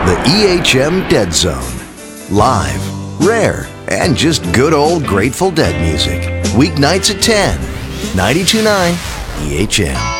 The EHM Dead Zone. Live, rare, and just good old Grateful Dead music. Weeknights at 10. 92.9 EHM.